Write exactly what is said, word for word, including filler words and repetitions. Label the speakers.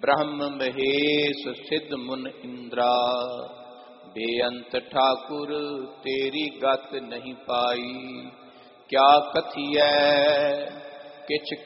Speaker 1: ब्रह्म महेश सिद्ध मुन इंद्रा। बेअंत ठाकुर तेरी गत नहीं पाई, क्या कथियै किछ